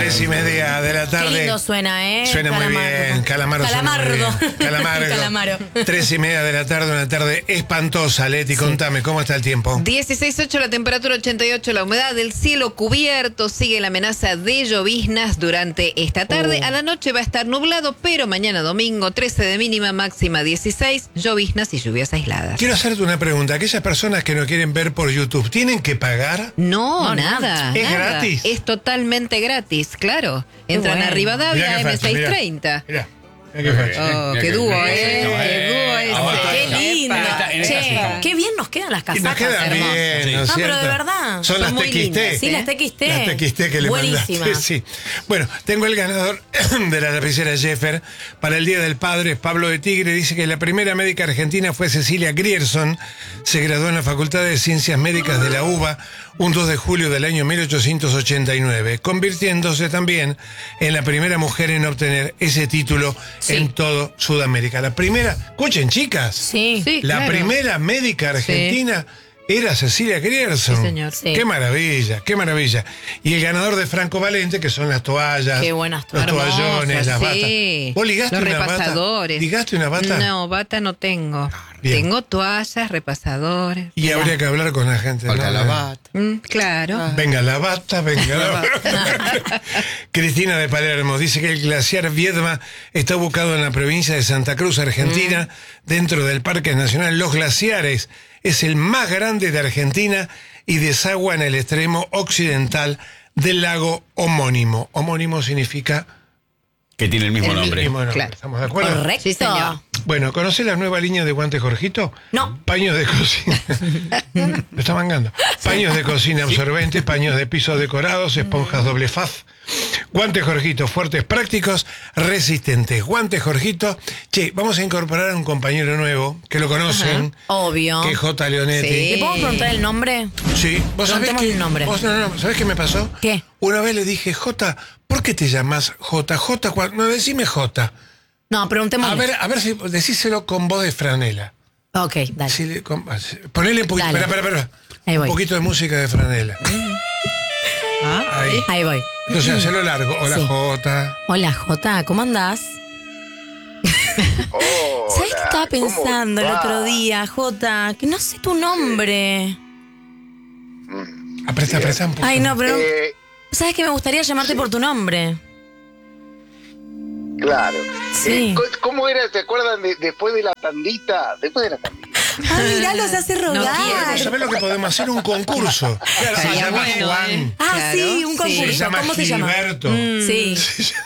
3:30 de la tarde. Qué lindo suena, ¿eh? Suena muy bien. Calamardo. Calamardo. Calamaro. 3:30 de la tarde, una tarde espantosa. Leti, contame, ¿cómo está el tiempo? 16,8 la temperatura, 88 la humedad, el cielo cubierto, sigue la amenaza de lloviznas durante esta tarde. A la noche va a estar nublado, pero mañana domingo 13 de mínima, máxima 16, lloviznas y lluvias aisladas. Quiero hacerte una pregunta. Aquellas personas que no quieren ver por YouTube, ¿tienen que pagar? No, nada. ¿Es nada. gratis? Es totalmente gratis, claro. Entran bueno. a Rivadavia, Mirá qué fácil, M630. Mirá qué fácil. Oh, qué dúo, Qué lindo. Che, qué bien nos quedan las Y nos casacas, quedan hermosas. bien, ¿no es No, pero cierto? de verdad. Son las muy TXT. lindas, Sí, las TXT. Las TXT que le Buenísimas. mandaste, sí. Bueno, tengo el ganador de la lapicera Jeffer para el Día del Padre, Pablo de Tigre. Dice que la primera médica argentina fue Cecilia Grierson. Se graduó en la Facultad de Ciencias Médicas de la UBA un 2 de julio del año 1889, convirtiéndose también en la primera mujer en obtener ese título en todo Sudamérica. La primera, escuchen chicas, Sí. Sí, la claro. primera médica argentina era Cecilia Grierson. Sí, señor. Sí. Qué maravilla, qué maravilla. Y el ganador de Franco Valente, que son las toallas, Qué buenas los toallas. toallones, las batas. Sí. ¿Vos ligaste Los una repasadores. bata? ¿Ligaste una bata? No, bata no tengo. Bien. Tengo toallas, repasadores. Y habría que hablar con la gente. Falta ¿no? la bata. Claro. Venga la bata, venga la bata. Cristina de Palermo dice que el glaciar Viedma está ubicado en la provincia de Santa Cruz, Argentina, dentro del Parque Nacional Los Glaciares. Es el más grande de Argentina y desagua en el extremo occidental del lago homónimo. Homónimo significa Que tiene el mismo El nombre. mismo nombre. claro. ¿Estamos de acuerdo? Correcto. Sí, señor. Bueno, ¿conocés la nueva línea de guantes Jorgito? No. Paños de cocina. Lo está mangando. Paños de cocina absorbentes, paños de piso decorados, esponjas doble faz. Guantes Jorgito, fuertes, prácticos, resistentes. Guantes Jorgito. Che, vamos a incorporar a un compañero nuevo, que lo conocen, Obvio. que es J. Leonetti. Sí. ¿Le podemos preguntar el nombre? Sí. ¿Vos sabés Preguntemos el nombre. no, ¿sabés qué me pasó? ¿Qué? Una vez le dije, J, ¿por qué te llamas J? No, decime J. No, preguntémosle. A ver si decíselo con voz de franela. Ok, dale. Ponele un poquito. Dale. Espera. Ahí voy. Un poquito de música de franela. Ahí. Ahí voy. Entonces, hacelo largo. Hola, Sí. Jota. Hola, Jota, ¿cómo andás? ¿Sabes qué estaba pensando el otro día, Jota? Que no sé tu nombre. Apreta un poquito. Ay, no, pero... ¿Sabes que me gustaría llamarte por tu nombre? Claro. Sí. ¿Cómo era? ¿Te acuerdan después de la tandita? Después de la tandita. Ah, mirá, los hace rogar. ¿Sabés lo que podemos hacer? Un concurso. Se Estaría llama bueno, Juan. Ah, Claro, sí, un sí. concurso. Se llama ¿Cómo se llama? Gilberto. Sí.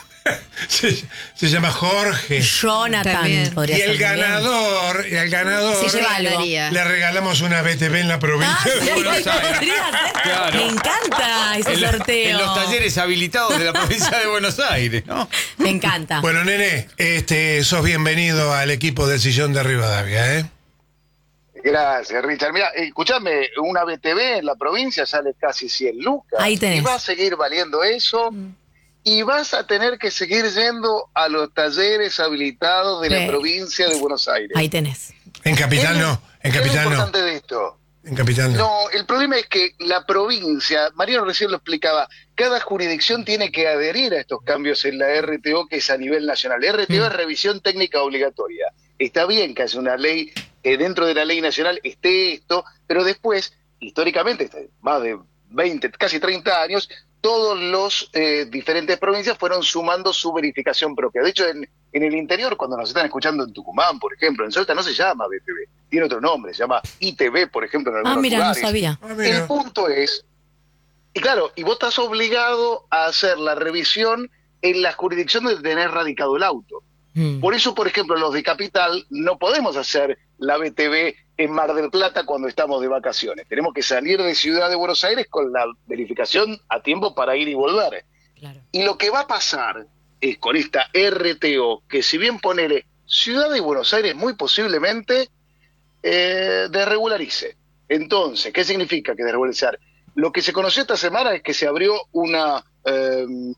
Se llama Jorge. Jonathan. También. Podría Y el ser también. ganador, Se lleva algo. le regalamos una BTV en la provincia Ah, de sí, Buenos Aires. podría ser. Claro. Me encanta ese En, sorteo. en los talleres habilitados de la provincia de Buenos Aires, ¿no? Me encanta. Bueno, nene, sos bienvenido al equipo del Sillón de Rivadavia, ¿eh? Gracias, Richard. Mira, escuchame, una BTV en la provincia sale casi 100 lucas. Ahí tenés. Y va a seguir valiendo eso. Y vas a tener que seguir yendo a los talleres habilitados de Sí. la provincia de Buenos Aires. Ahí tenés. En Capital no, en ¿Qué es lo Capital no. importante de esto? En Capital no. No, el problema es que la provincia, Mariano recién lo explicaba, cada jurisdicción tiene que adherir a estos cambios en la RTO, que es a nivel nacional. La RTO es revisión técnica obligatoria. Está bien que haya una ley, que dentro de la ley nacional esté esto, pero después, históricamente, más de 20, casi 30 años, todos los diferentes provincias fueron sumando su verificación propia. De hecho, en el interior, cuando nos están escuchando en Tucumán, por ejemplo, en Salta no se llama BTV, tiene otro nombre, se llama ITV, por ejemplo, en algunos Ah, mira, no lugares. sabía. Ah, mira. El punto es, y claro, y vos estás obligado a hacer la revisión en la jurisdicción de tener radicado el auto. Por eso, por ejemplo, los de Capital no podemos hacer la BTV en Mar del Plata cuando estamos de vacaciones. Tenemos que salir de Ciudad de Buenos Aires con la verificación a tiempo para ir y volver. Claro. Y lo que va a pasar es con esta RTO, que si bien ponele Ciudad de Buenos Aires muy posiblemente desregularice. Entonces, ¿qué significa que desregularizar? Lo que se conoció esta semana es que se abrió un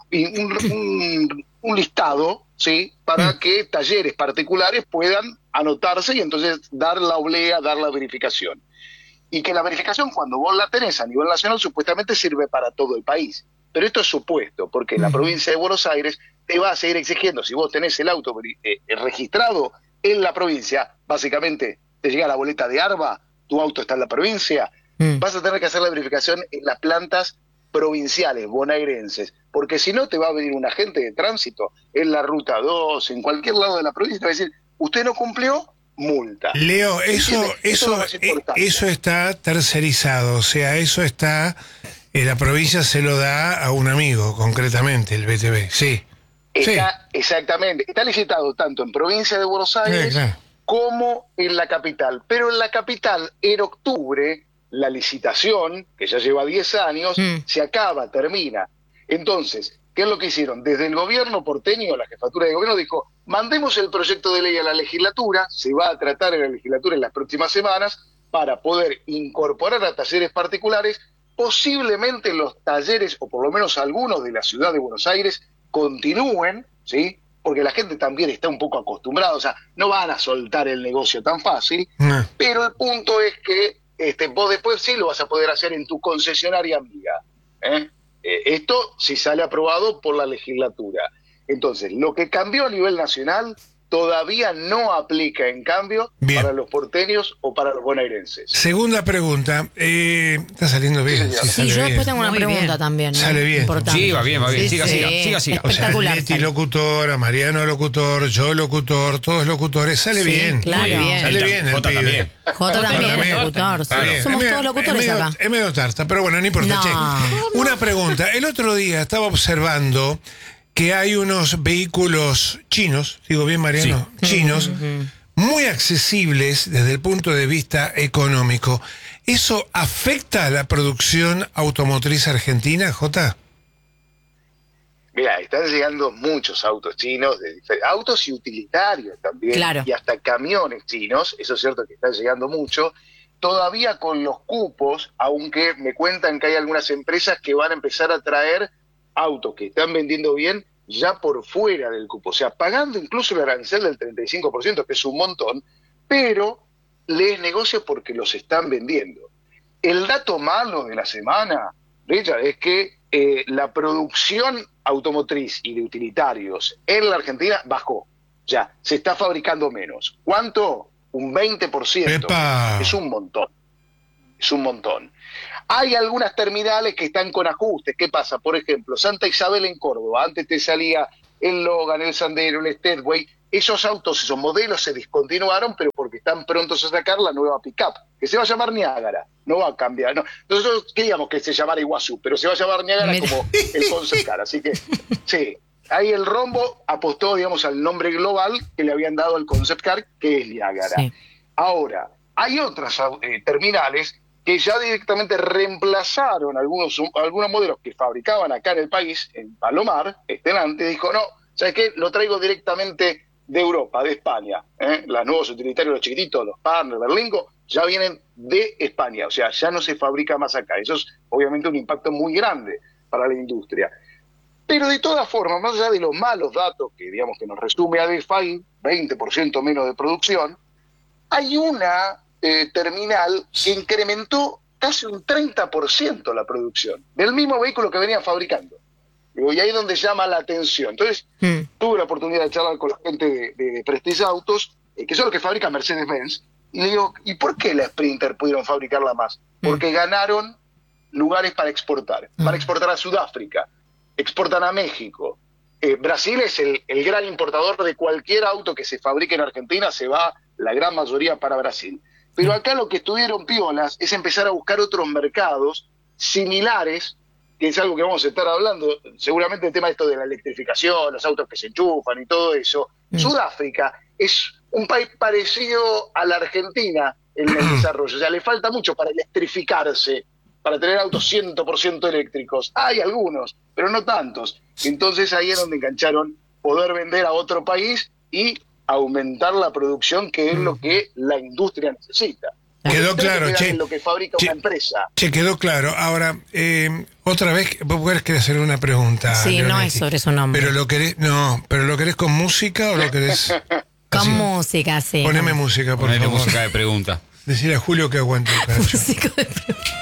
listado, ¿sí?, para que talleres particulares puedan anotarse y entonces dar la oblea, dar la verificación. Y que la verificación, cuando vos la tenés a nivel nacional, supuestamente sirve para todo el país. pero esto es supuesto, porque la provincia de Buenos Aires te va a seguir exigiendo, si vos tenés el auto registrado en la provincia, básicamente te llega la boleta de ARBA, tu auto está en la provincia, vas a tener que hacer la verificación en las plantas provinciales bonaerenses, porque si no te va a venir un agente de tránsito en la ruta 2, en cualquier lado de la provincia, y te va a decir, usted no cumplió, multa. Leo, eso está tercerizado, o sea, eso está, la provincia se lo da a un amigo, concretamente, el BTV, sí. Exactamente, está licitado tanto en provincia de Buenos Aires como en la capital, pero en la capital, en octubre, la licitación, que ya lleva 10 años, se acaba, termina. Entonces, ¿qué es lo que hicieron? Desde el gobierno porteño, la jefatura de gobierno dijo, mandemos el proyecto de ley a la legislatura, se va a tratar en la legislatura en las próximas semanas, para poder incorporar a talleres particulares, posiblemente los talleres, o por lo menos algunos de la ciudad de Buenos Aires, continúen, ¿sí? Porque la gente también está un poco acostumbrada, o sea, no van a soltar el negocio tan fácil, pero el punto es que vos después sí lo vas a poder hacer en tu concesionaria amiga. Esto si sale aprobado por la legislatura. Entonces, lo que cambió a nivel nacional todavía no aplica, en cambio, para los porteños o para los bonaerenses. Segunda pregunta. Está saliendo bien. Sí, yo después tengo una pregunta también. Sale bien. Importante. Sí, va bien. Siga. Espectacular. O sea, Leti locutora, Mariano locutor, yo locutor, todos locutores. Sale bien. Claro. Sale bien. Jota también. Jota también, locutor. Claro. Somos todos locutores acá. Es medio tarta, pero bueno, no importa. No. Che. Una pregunta. El otro día estaba observando que hay unos vehículos chinos, digo bien, Mariano, chinos, muy accesibles desde el punto de vista económico. ¿Eso afecta a la producción automotriz argentina, Jota? Mira, están llegando muchos autos chinos, autos y utilitarios también, y hasta camiones chinos, eso es cierto que están llegando mucho, todavía con los cupos, aunque me cuentan que hay algunas empresas que van a empezar a traer autos que están vendiendo bien ya por fuera del cupo, o sea, pagando incluso el arancel del 35%, que es un montón, pero les negocio porque los están vendiendo. El dato malo de la semana, Richard, es que la producción automotriz y de utilitarios en la Argentina bajó, ya, se está fabricando menos. ¿Cuánto? Un 20%. ¡Epa! Es un montón. Es un montón. Hay algunas terminales que están con ajustes. ¿Qué pasa? Por ejemplo, Santa Isabel en Córdoba. Antes te salía el Logan, el Sandero, el Stedway. Esos autos, esos modelos se discontinuaron, pero porque están prontos a sacar la nueva pick-up, que se va a llamar Niágara. No va a cambiar. No. Nosotros queríamos que se llamara Iguazú, pero se va a llamar Niágara como el Concept Car. Así que, sí. Ahí el Rombo apostó, digamos, al nombre global que le habían dado al Concept Car, que es Niágara. Sí. Ahora, hay otras terminales que ya directamente reemplazaron algunos modelos que fabricaban acá en el país, en Palomar, Stellantis, dijo, no, ¿sabes qué? Lo traigo directamente de Europa, de España. Los nuevos utilitarios, los chiquititos, los Partner, Berlingo, ya vienen de España, o sea, ya no se fabrica más acá. Eso es obviamente un impacto muy grande para la industria. Pero de todas formas, más allá de los malos datos que digamos que nos resume ADFI, 20% menos de producción, hay una terminal que incrementó casi un 30% la producción del mismo vehículo que venían fabricando. Y ahí es donde llama la atención. Entonces, tuve la oportunidad de charlar con la gente de Prestige Autos, que son los que fabrican Mercedes-Benz, y le digo, ¿y por qué la Sprinter pudieron fabricarla más? Porque ganaron lugares para exportar a Sudáfrica, exportan a México. Brasil es el gran importador de cualquier auto que se fabrique en Argentina, se va la gran mayoría para Brasil. Pero acá lo que estuvieron piolas es empezar a buscar otros mercados similares, que es algo que vamos a estar hablando, seguramente el tema de esto de la electrificación, los autos que se enchufan y todo eso. Sudáfrica es un país parecido a la Argentina en el desarrollo, o sea, le falta mucho para electrificarse, para tener autos 100% eléctricos. Hay algunos, pero no tantos. Entonces ahí es donde engancharon poder vender a otro país y aumentar la producción, que es lo que la industria necesita. Quedó claro, che. Lo que fabrica una empresa. Che, quedó claro. Ahora, otra vez, vos querés hacer una pregunta. Sí, Leonetti. no es sobre su nombre. Pero lo querés con música o lo querés con así? Música, sí. Poneme música, por Ponele favor. música de pregunta. Decirle a Julio que aguante el cacho. Música de pregunta.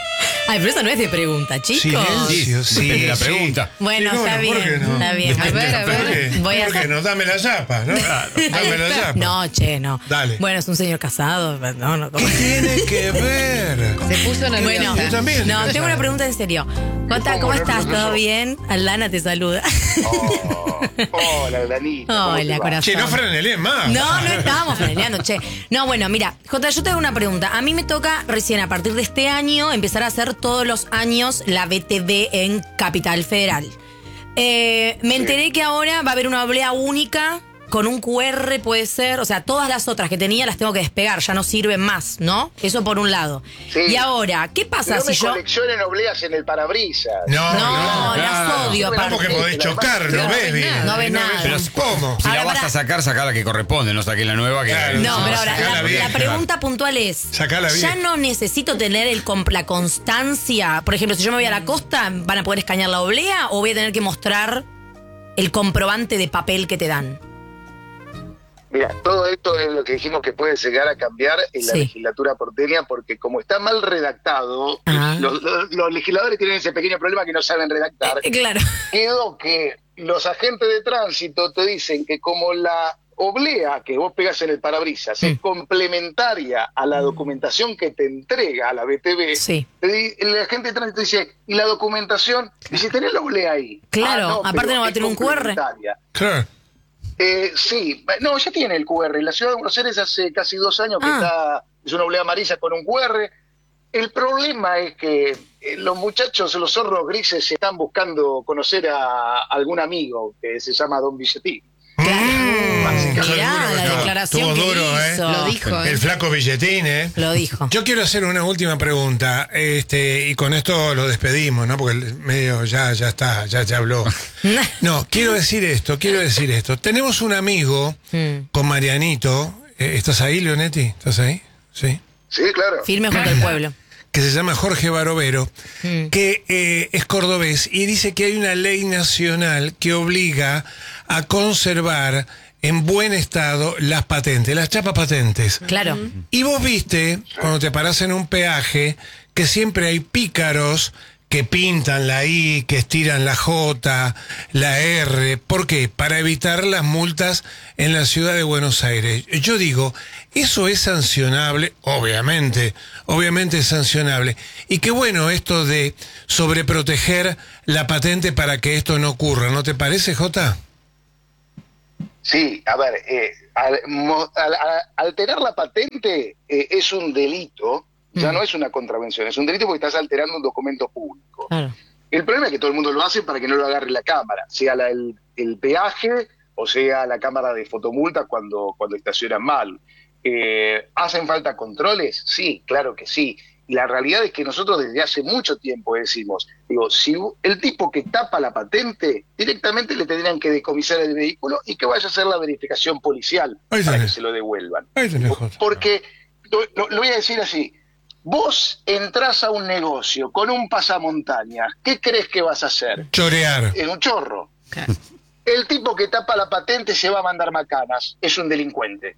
Ay, pero eso no es de pregunta, chicos. Silencio, sí. Depende de la sí. pregunta. Bueno, Sí, está ¿por bien, qué no? está bien. A ver. ¿Por qué? Voy a ¿Por qué hacer- no? Dame la chapa, ¿no? Dame la chapa. No, che, no. Dale. Bueno, es un señor casado. No. ¿Qué tiene que ver? Se puso nerviosa. Bueno, Yo también. no, tengo una pregunta en serio. Jota, ¿cómo estás? ¿Todo bien? Alana te saluda. Hola, Danita. ¿cómo te Hola, va? corazón. Che, no franelé más. No estábamos freneando, che. No, bueno, mira, Jota, yo te hago una pregunta. A mí me toca recién, a partir de este año, empezar a hacer todos los años la BTV en Capital Federal. Me enteré que ahora va a haber una oblea única con un QR, puede ser. O sea, todas las otras que tenía las tengo que despegar, ya no sirven más, ¿no? Eso por un lado. Sí. Y ahora, ¿qué pasa No si me yo...? coleccionen obleas en el parabrisas. No, las claro. odio, ¿Cómo ¿Cómo que aparte. podés chocar? No ves bien. No ves nada. Pero ¿cómo? Si Ahora, la vas pará. a sacar, sacá la que corresponde, no saqué la nueva que Claro. No, pero ahora, sacala la bien. pregunta puntual es, Sacala bien. ¿ya no necesito tener la constancia? Por ejemplo, si yo me voy a la costa, ¿van a poder escanear la oblea o voy a tener que mostrar el comprobante de papel que te dan? Mira, todo esto es lo que dijimos que puede llegar a cambiar en la Sí. legislatura porteña, porque como está mal redactado, Ah. los legisladores tienen ese pequeño problema que no saben redactar. Claro. Quedó que los agentes de tránsito te dicen que como la oblea que vos pegas en el parabrisas es complementaria a la documentación que te entrega la BTV, Sí. el agente de tránsito dice, ¿y la documentación? Dice, tenés la oblea ahí. Claro, aparte pero no va a es tener un QR. complementaria. Claro. Sí, no, ya tiene el QR. La ciudad de Buenos Aires hace casi 2 años que es una oblea amarilla con un QR. El problema es que los muchachos, los zorros grises, están buscando conocer a algún amigo que se llama Don Billetín. Mirá, la declaración Estuvo que duro, hizo. Lo dijo, El flaco billetín, ¿eh? Lo dijo. Yo quiero hacer una última pregunta, y con esto lo despedimos, ¿no? Porque el medio ya está, ya habló. No, quiero decir esto. Tenemos un amigo con Marianito. ¿Estás ahí, Leonetti? ¿Estás ahí? Sí. Sí, claro. Firme junto al pueblo. Que se llama Jorge Barovero, que es cordobés y dice que hay una ley nacional que obliga a conservar en buen estado las patentes, las chapas patentes. Claro. Y vos viste, cuando te parás en un peaje, que siempre hay pícaros que pintan la I, que estiran la J, la R. ¿Por qué? Para evitar las multas en la ciudad de Buenos Aires. Yo digo, eso es sancionable, obviamente es sancionable. Y qué bueno esto de sobreproteger la patente para que esto no ocurra, ¿no te parece, Jota? Sí, a ver, alterar la patente es un delito, ya no es una contravención, es un delito porque estás alterando un documento público. Claro. El problema es que todo el mundo lo hace para que no lo agarre la cámara, sea el peaje o sea la cámara de fotomultas cuando estacionan mal. ¿Hacen falta controles? Sí, claro que sí. Y la realidad es que nosotros desde hace mucho tiempo decimos, si el tipo que tapa la patente, directamente le tendrían que decomisar el vehículo y que vaya a hacer la verificación policial Ahí para tenés. que se lo devuelvan. Ahí tenés, Jota. Porque, lo voy a decir así, vos entrás a un negocio con un pasamontañas, ¿qué crees que vas a hacer? Chorear. En un chorro. El tipo que tapa la patente se va a mandar macanas, es un delincuente.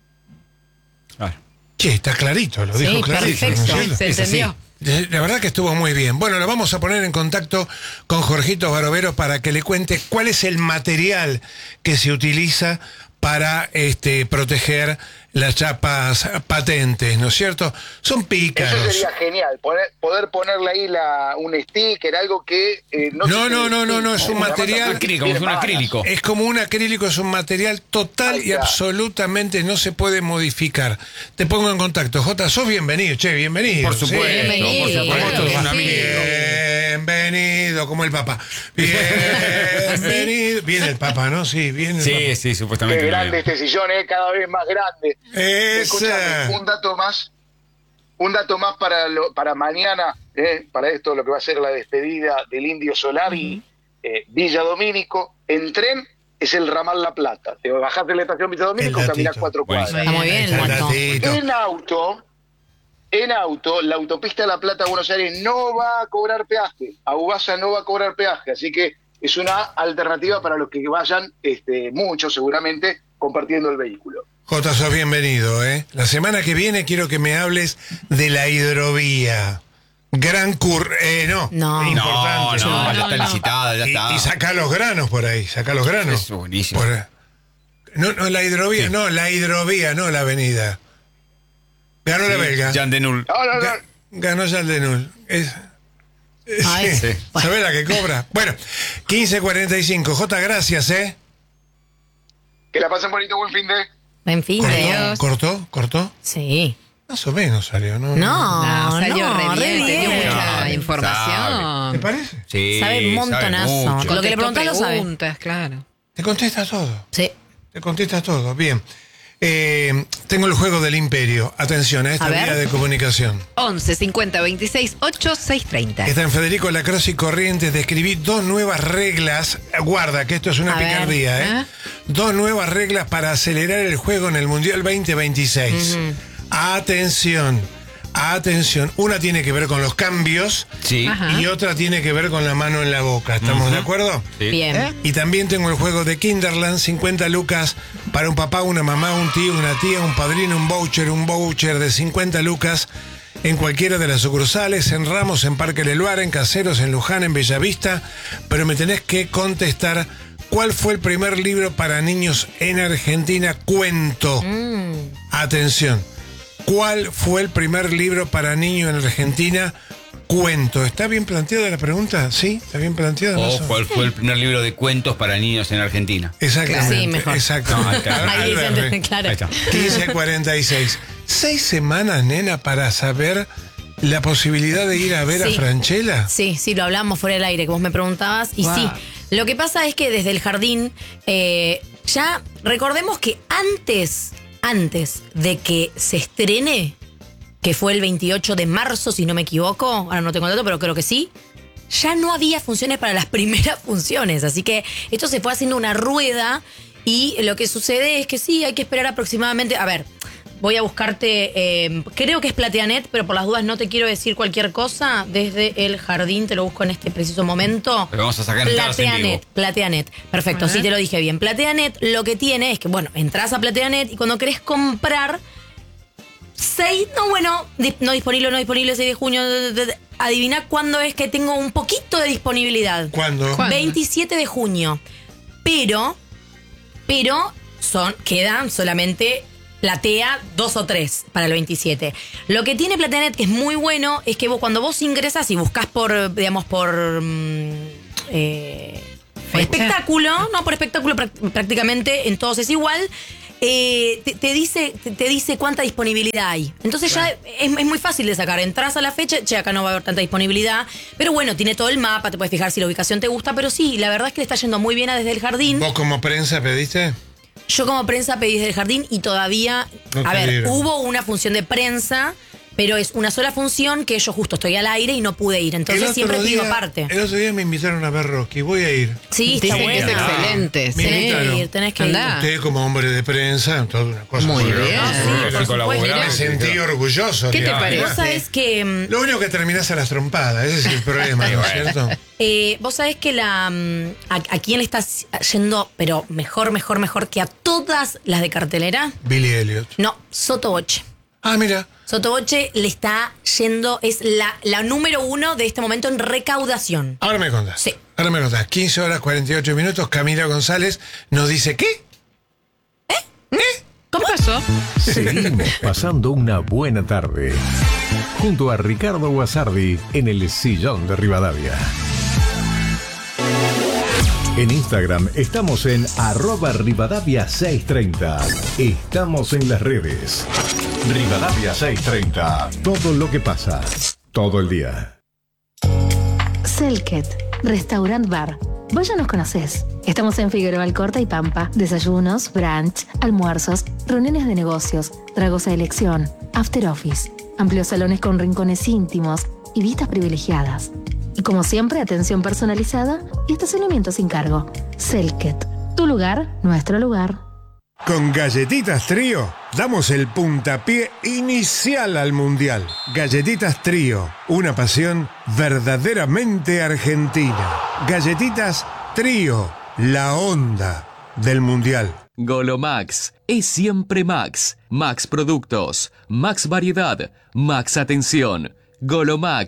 Claro. Che, está clarito, lo dijo Sí, clarito. ¿no es perfecto. cierto? Se Es así. entendió. La verdad que estuvo muy bien. Bueno, lo vamos a poner en contacto con Jorgito Barovero para que le cuente cuál es el material que se utiliza para proteger las chapas patentes, ¿no es cierto? Son Eso pícaros. sería genial, poder ponerle ahí un sticker, algo que No, es un material Acrílico, como si un acrílico. Es como un acrílico, es un material total Ahí y está. absolutamente no se puede modificar. Te pongo en contacto. Jota, sos bienvenido, bienvenido. Por supuesto, Sí. Bienvenido, por supuesto, claro es un que amigo. Bienvenido, como el Papa. Bienvenido. Viene el Papa, ¿no? Sí, viene el Sí, Papa. sí, supuestamente. Qué lo grande veo. este sillón, cada vez más grande. Escúchame, un dato más para mañana, para esto, lo que va a ser la despedida del Indio Solari, Villa Domínico, en tren es el ramal La Plata. Te bajás de la estación Villa Domínico, El caminás datito. 4 cuadras. Está muy bien, Está el Marco. datito. En auto, la autopista de La Plata a Buenos Aires no va a cobrar peaje, a Ugasa no va a cobrar peaje, así que es una alternativa para los que vayan, muchos seguramente, compartiendo el vehículo. Jota, sos bienvenido, ¿eh? La semana que viene quiero que me hables de la hidrovía. Gran No. importante. No, ya no, está no. licitada, ya está. Y saca los granos por ahí, saca los granos. Eso es buenísimo. No, la hidrovía, Sí. no, la avenida. Ganó la belga. Jean Denul. No. Ganó Jean Denul. Ay, Sí. bueno. ¿Sabés la que cobra? Bueno, 15:45. J, gracias, ¿eh? Que la pasen bonito, buen fin de... En fin, Adiós. ¿Cortó? Sí. Más o menos salió, ¿no? No, Salió re bien, tenía bien. mucha Sabe. información. ¿Te parece? Sí, Sabe un montonazo. mucho. Lo que le preguntás lo sabe. preguntas, claro. Te contesta todo. Sí. Te contesta todo. Bien. Tengo el juego del imperio. Atención a esta A ver. vía de comunicación. 11 50 26 8 630. Está en Federico Lacroze y Corrientes. Describí 2 nuevas reglas. Guarda, que esto es una A ver, picardía, ¿eh? ¿ah? 2 nuevas reglas para acelerar el juego en el Mundial 2026. Atención. Una tiene que ver con los cambios Sí. Ajá. y otra tiene que ver con la mano en la boca. ¿Estamos de acuerdo? Sí. Bien. Y también tengo el juego de Kinderland, 50 lucas para un papá, una mamá, un tío, una tía, un padrino, un voucher de 50 lucas en cualquiera de las sucursales, en Ramos, en Parque Leluar, en Caseros, en Luján, en Bellavista, pero me tenés que contestar cuál fue el primer libro para niños en Argentina, cuento. Atención, ¿cuál fue el primer libro para niños en Argentina, cuento? ¿Está bien planteada la pregunta? ¿Sí? ¿Está bien planteada? O Más o- cuál fue el primer libro de cuentos para niños en Argentina. Exactamente. Sí, mejor. Exactamente. No, ahí está. Ahí se Al entiende, revés. claro. Ahí está. 15:46. 6 semanas, nena, para saber la posibilidad de ir a ver Sí. a Franchella. Sí, lo hablamos fuera del aire, que vos me preguntabas. Y Wow. sí, lo que pasa es que desde el jardín, ya recordemos que antes de que se estrene, que fue el 28 de marzo, si no me equivoco, ahora no tengo el dato, pero creo que sí, ya no había funciones para las primeras funciones. Así que esto se fue haciendo una rueda y lo que sucede es que sí, hay que esperar aproximadamente, a ver, voy a buscarte, creo que es Plateanet, pero por las dudas no te quiero decir cualquier cosa. Desde el jardín te lo busco en este preciso momento. Pero vamos a sacar entradas en vivo. Plateanet. Perfecto, sí te lo dije bien. Plateanet lo que tiene es que, bueno, entras a Plateanet y cuando querés comprar 6, no disponible, 6 de junio. Adivina cuándo es que tengo un poquito de disponibilidad. ¿Cuándo? ¿Cuándo? 27 de junio. Pero quedan solamente Platea 2 o 3 para el 27. Lo que tiene Plateanet, que es muy bueno, es que cuando vos ingresas y buscas por espectáculo, por espectáculo prácticamente en todos es igual, te dice cuánta disponibilidad hay. Entonces ya es muy fácil de sacar. Entras a la fecha, acá no va a haber tanta disponibilidad, pero bueno, tiene todo el mapa, te puedes fijar si la ubicación te gusta, pero sí, la verdad es que le está yendo muy bien a Desde el Jardín. ¿Vos como prensa pediste? Yo como prensa pedí Desde el Jardín y todavía, No a te ver, dieron. hubo una función de prensa, pero es una sola función que yo justo estoy al aire y no pude ir. Entonces siempre pido aparte. El otro día me invitaron a ver Rocky. Voy a ir. Sí, está Dicen que es bueno. excelente. Me Sí. invitaron. Tenés que ir. Andá. Usted como hombre de prensa, toda una cosa. Muy bien. Sí, por Sí, colaborar. supuesto. Me sentí orgulloso. ¿Qué te digamos. parece? Vos sabés que Lo único que terminás a las trompadas, ese es el problema, ¿no es cierto? vos sabés que a quién le está yendo, pero mejor que a todas las de cartelera. Billy Elliot. No, Sotoboche. Ah, mira. Sotoboche le está yendo, es la número 1 de este momento en recaudación. Ahora me contás. Sí. Ahora me contás. 15 horas 48 minutos. Camila González nos dice ¿qué? ¿Cómo pasó? Seguimos pasando una buena tarde junto a Ricardo Guasardi en el Sillón de Rivadavia. En Instagram estamos en @Rivadavia630. Estamos en las redes. Rivadavia 630. Todo lo que pasa, todo el día. Selket, Restaurant Bar. Vos ya nos conocés. Estamos en Figueroa Alcorta y Pampa. Desayunos, brunch, almuerzos, reuniones de negocios, tragos a elección, after office, amplios salones con rincones íntimos y vistas privilegiadas. Y como siempre, atención personalizada y estacionamiento sin cargo. Selket, tu lugar, nuestro lugar. Con Galletitas Trío damos el puntapié inicial al Mundial. Galletitas Trío, una pasión verdaderamente argentina. Galletitas Trío, la onda del Mundial. Golomax es siempre Max. Max Productos, Max Variedad, Max Atención. Golomax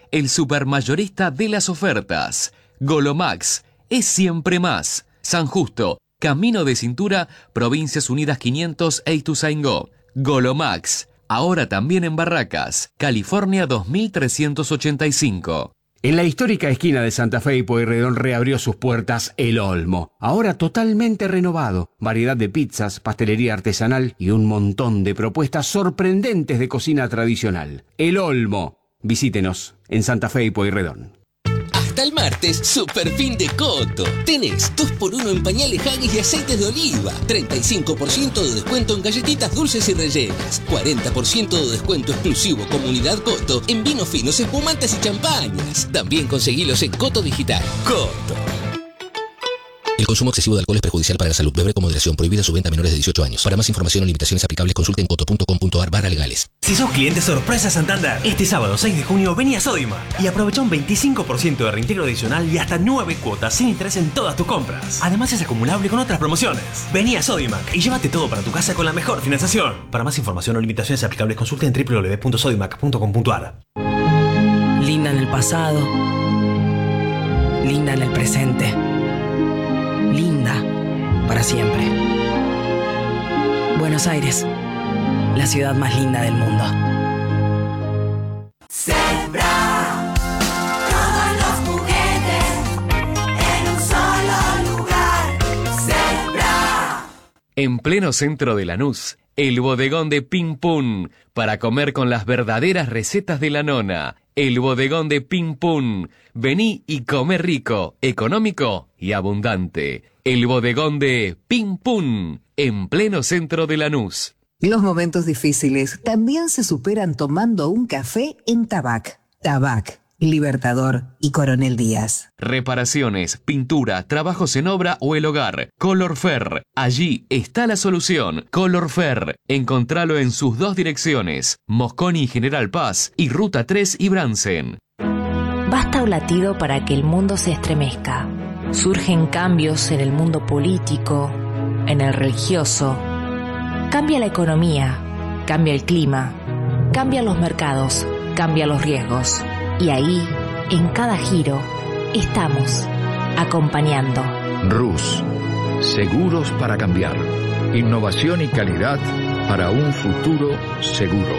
el supermayorista de las ofertas. Golomax es siempre más. San Justo, Camino de Cintura, Provincias Unidas 500 e Ituzaingó. Golomax, ahora también en Barracas, California 2385. En la histórica esquina de Santa Fe y Pueyrredón reabrió sus puertas El Olmo, ahora totalmente renovado. Variedad de pizzas, pastelería artesanal y un montón de propuestas sorprendentes de cocina tradicional. El Olmo. Visítenos en Santa Fe y Pueyrredón. Hasta el martes, super fin de Coto. Tenés 2x1 en pañales Haggis y aceites de oliva. 35% de descuento en galletitas dulces y rellenas. 40% de descuento exclusivo Comunidad Coto en vinos finos, espumantes y champañas. También conseguilos en Coto Digital. Coto. El consumo excesivo de alcohol es perjudicial para la salud. Beber con moderación. Prohibida su venta a menores de 18 años. Para más información o limitaciones aplicables, consulte en coto.com.ar/legales. Si sos cliente sorpresa Santander, este sábado 6 de junio vení a Sodimac y aprovecha un 25% de reintegro adicional y hasta 9 cuotas sin interés en todas tus compras. Además es acumulable con otras promociones. Vení a Sodimac y llévate todo para tu casa con la mejor financiación. Para más información o limitaciones aplicables, consulte en www.sodimac.com.ar. Linda en el pasado, linda en el presente, linda para siempre. Buenos Aires, la ciudad más linda del mundo. Sembra todos los juguetes en un solo lugar. Sembra. En pleno centro de Lanús, el bodegón de Pim Pum, para comer con las verdaderas recetas de la nona. El bodegón de Pim Pum. Vení y come rico, económico y abundante. El bodegón de Pim Pum, en pleno centro de Lanús. Los momentos difíciles también se superan tomando un café en Tabac. Tabac, Libertador y Coronel Díaz. Reparaciones, pintura, trabajos en obra o el hogar. Colorfer. Allí está la solución. Colorfer. Encontralo en sus dos direcciones. Mosconi y General Paz y Ruta 3 y Bransen. Basta un latido para que el mundo se estremezca. Surgen cambios en el mundo político, en el religioso. Cambia la economía, cambia el clima, cambian los mercados, cambian los riesgos. Y ahí, en cada giro, estamos acompañando. RUS, seguros para cambiar. Innovación y calidad para un futuro seguro.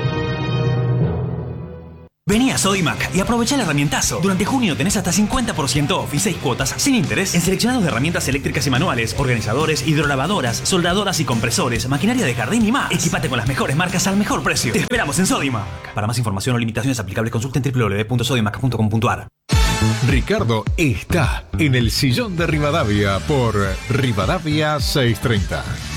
Vení a Sodimac y aprovecha el herramientazo. Durante junio tenés hasta 50% off y 6 cuotas sin interés en seleccionados de herramientas eléctricas y manuales, organizadores, hidrolavadoras, soldadoras y compresores, maquinaria de jardín y más. Equipate con las mejores marcas al mejor precio. Te esperamos en Sodimac. Para más información o limitaciones aplicables, consulten www.sodimac.com.ar. Ricardo está en el sillón de Rivadavia por Rivadavia 630.